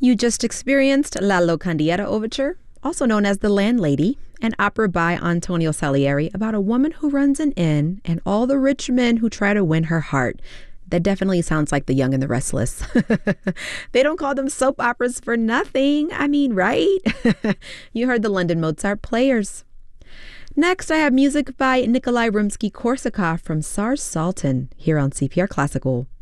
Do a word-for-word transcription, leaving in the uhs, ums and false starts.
You just experienced La Locandiera Overture, also known as The Landlady, an opera by Antonio Salieri about a woman who runs an inn and all the rich men who try to win her heart. That definitely sounds like The Young and the Restless. They don't call them soap operas for nothing. I mean, right? You heard the London Mozart Players. Next, I have music by Nikolai Rimsky-Korsakov from Sars Sultan here on C P R Classical.